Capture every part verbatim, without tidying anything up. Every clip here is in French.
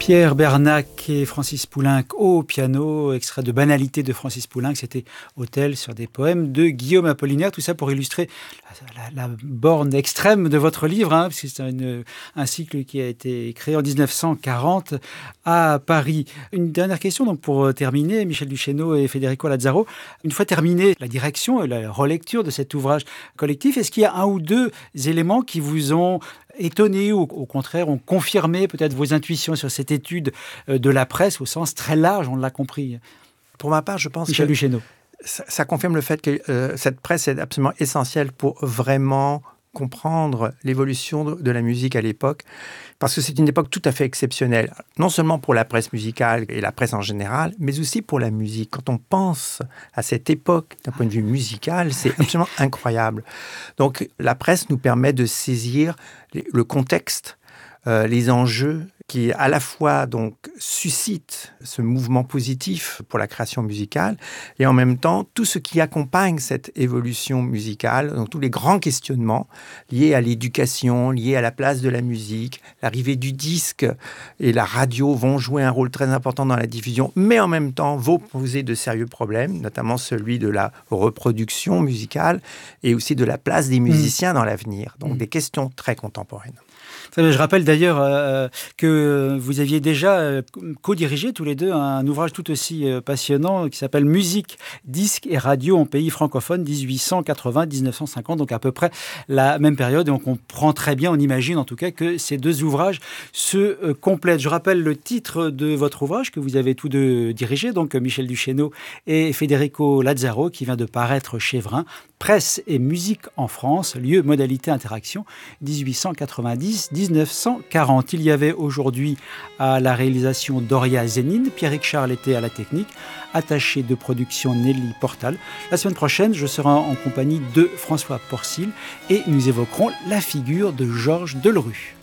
Pierre Bernac et Francis Poulenc au piano, extrait de Banalité de Francis Poulenc, c'était Autel sur des poèmes de Guillaume Apollinaire, tout ça pour illustrer la, la, la borne extrême de votre livre, hein, parce que c'est une, un cycle qui a été créé en dix-neuf cent quarante à Paris. Une dernière question donc pour terminer, Michel Duchesneau et Federico Lazzaro, une fois terminée la direction et la relecture de cet ouvrage collectif, est-ce qu'il y a un ou deux éléments qui vous ont étonné ou au contraire ont confirmé peut-être vos intuitions sur cette étude de la presse au sens très large, on l'a compris? Pour ma part, je pense Michel que Duchesneau. Ça, ça confirme le fait que euh, cette presse est absolument essentielle pour vraiment comprendre l'évolution de, de la musique à l'époque, parce que c'est une époque tout à fait exceptionnelle, non seulement pour la presse musicale et la presse en général, mais aussi pour la musique. Quand on pense à cette époque d'un point de vue musical, c'est absolument incroyable. Donc la presse nous permet de saisir les, le contexte, euh, les enjeux qui à la fois donc suscite ce mouvement positif pour la création musicale et en même temps tout ce qui accompagne cette évolution musicale, donc tous les grands questionnements liés à l'éducation, liés à la place de la musique, l'arrivée du disque et la radio vont jouer un rôle très important dans la diffusion, mais en même temps vont poser de sérieux problèmes, notamment celui de la reproduction musicale et aussi de la place des musiciens mmh. dans l'avenir. Donc mmh. des questions très contemporaines. Je rappelle d'ailleurs euh, que vous aviez déjà euh, co-dirigé tous les deux un ouvrage tout aussi euh, passionnant qui s'appelle « Musique, disque et radio en pays francophone dix-huit cent quatre-vingts à dix-neuf cent cinquante », donc à peu près la même période. Et on comprend très bien, on imagine en tout cas, que ces deux ouvrages se euh, complètent. Je rappelle le titre de votre ouvrage que vous avez tous deux dirigé, donc Michel Duchesneau et Federico Lazzaro, qui vient de paraître chez Vrin. Presse et musique en France, lieu, modalité, interaction, dix-huit cent quatre-vingt-dix à dix-neuf cent quarante. Il y avait aujourd'hui à la réalisation Doria Zénine, Pierrick Charles était à la technique, attaché de production Nelly Portal. La semaine prochaine, je serai en compagnie de François Porcil et nous évoquerons la figure de Georges Delerue.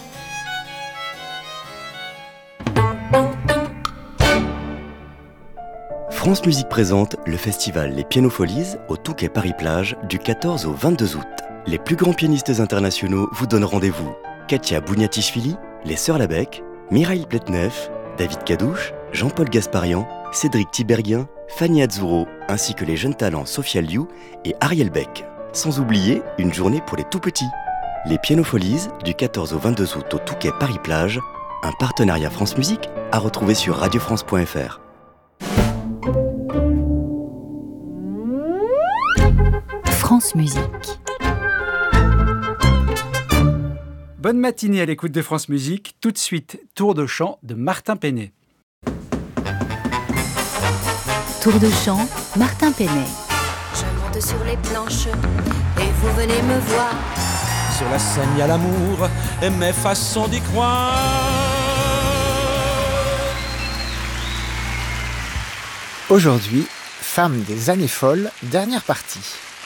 France Musique présente le festival Les Pianofolies au Touquet Paris-Plage du quatorze au vingt-deux août. Les plus grands pianistes internationaux vous donnent rendez-vous. Katia Bouniatichvili, les Sœurs Labec, Mikhail Pletnev, David Kadouche, Jean-Paul Gasparian, Cédric Tiberghien, Fanny Azzurro, ainsi que les jeunes talents Sophia Liu et Ariel Beck. Sans oublier une journée pour les tout-petits. Les Pianofolies du quatorze au vingt-deux août au Touquet Paris-Plage, un partenariat France Musique à retrouver sur radio france point f r. France Musique. Bonne matinée à l'écoute de France Musique. Tout de suite, tour de chant de Martin Penet. Tour de chant, Martin Penet. Je monte sur les planches et vous venez me voir. Sur la scène, il y a l'amour et mes façons d'y croire. Aujourd'hui, Femme des années folles, dernière partie.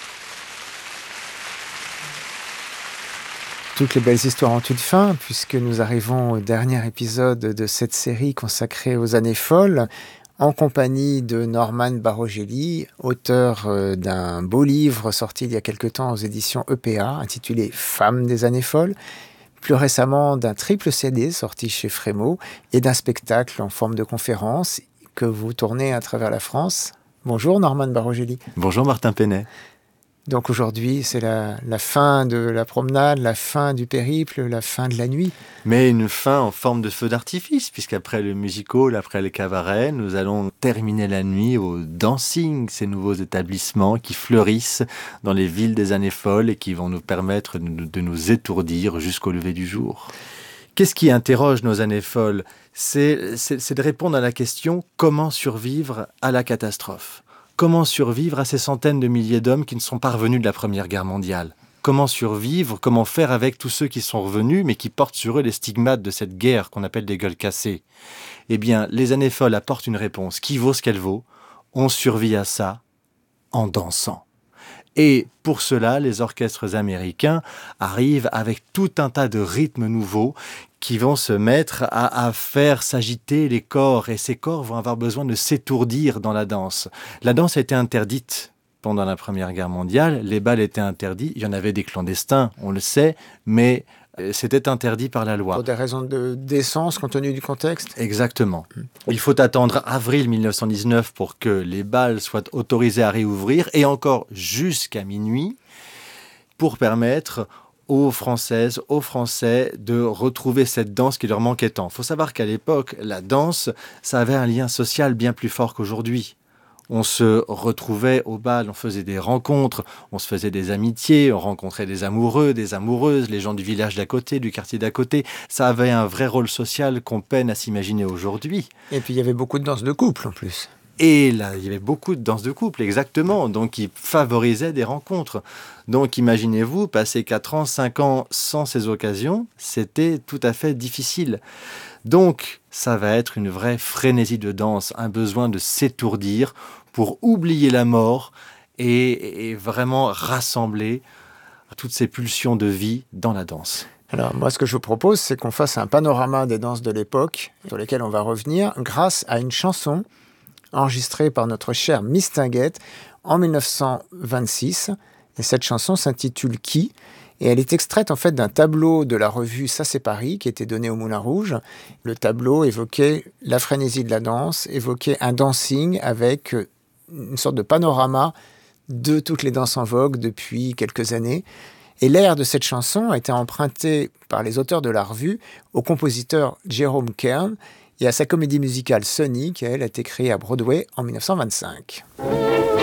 Toutes les belles histoires ont une fin, puisque nous arrivons au dernier épisode de cette série consacrée aux années folles, en compagnie de Norman Barogeli, auteur d'un beau livre sorti il y a quelque temps aux éditions E P A, intitulé « Femmes des années folles », plus récemment d'un triple C D sorti chez Frémaux, et d'un spectacle en forme de conférence que vous tournez à travers la France. Bonjour Norman Barogeli. Bonjour Martin Penet. Donc aujourd'hui, c'est la, la fin de la promenade, la fin du périple, la fin de la nuit. Mais une fin en forme de feu d'artifice, puisqu'après le music-hall, après le cabaret, nous allons terminer la nuit au dancing, ces nouveaux établissements qui fleurissent dans les villes des années folles et qui vont nous permettre de, de nous étourdir jusqu'au lever du jour. Qu'est-ce qui interroge nos années folles ? c'est, c'est, c'est de répondre à la question « Comment survivre à la catastrophe ?» Comment survivre à ces centaines de milliers d'hommes qui ne sont pas revenus de la Première Guerre mondiale ? Comment survivre ? Comment faire avec tous ceux qui sont revenus, mais qui portent sur eux les stigmates de cette guerre qu'on appelle des gueules cassées ? Eh bien, les années folles apportent une réponse qui vaut ce qu'elle vaut. On survit à ça en dansant. Et pour cela, les orchestres américains arrivent avec tout un tas de rythmes nouveaux qui vont se mettre à, à faire s'agiter les corps. Et ces corps vont avoir besoin de s'étourdir dans la danse. La danse a été interdite pendant la Première Guerre mondiale. Les bals étaient interdits. Il y en avait des clandestins, on le sait, mais C'était interdit par la loi. Pour des raisons de décence, compte tenu du contexte ? Exactement. Il faut attendre avril mille neuf cent dix-neuf pour que les bals soient autorisés à réouvrir, et encore jusqu'à minuit, pour permettre aux Françaises, aux Français de retrouver cette danse qui leur manquait tant. Il faut savoir qu'à l'époque, la danse, ça avait un lien social bien plus fort qu'aujourd'hui. On se retrouvait au bal, on faisait des rencontres, on se faisait des amitiés, on rencontrait des amoureux, des amoureuses, les gens du village d'à côté, du quartier d'à côté. Ça avait un vrai rôle social qu'on peine à s'imaginer aujourd'hui. Et puis il y avait beaucoup de danses de couple en plus. Et là, il y avait beaucoup de danses de couple, exactement, donc qui favorisaient des rencontres. Donc imaginez-vous, passer quatre ans, cinq ans sans ces occasions, c'était tout à fait difficile. Donc, ça va être une vraie frénésie de danse, un besoin de s'étourdir pour oublier la mort et, et vraiment rassembler toutes ces pulsions de vie dans la danse. Alors, moi, ce que je vous propose, c'est qu'on fasse un panorama des danses de l'époque, sur lesquelles on va revenir, grâce à une chanson enregistrée par notre chère Mistinguett en mille neuf cent vingt-six. Et cette chanson s'intitule « Qui ?» Et elle est extraite en fait d'un tableau de la revue Ça c'est Paris qui était donné au Moulin Rouge. Le tableau évoquait la frénésie de la danse, évoquait un dancing avec une sorte de panorama de toutes les danses en vogue depuis quelques années. Et l'air de cette chanson a été emprunté par les auteurs de la revue au compositeur Jerome Kern et à sa comédie musicale Sonny qui, elle, a été créée à Broadway en mille neuf cent vingt-cinq.